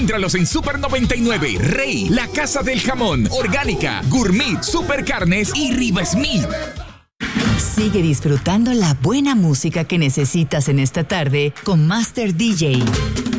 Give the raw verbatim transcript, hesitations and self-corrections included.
Encuéntralos en Super noventa y nueve, Rey, La Casa del Jamón, Orgánica, Gourmet, Super Carnes y Riva Smith. Sigue disfrutando la buena música que necesitas en esta tarde con Master D J.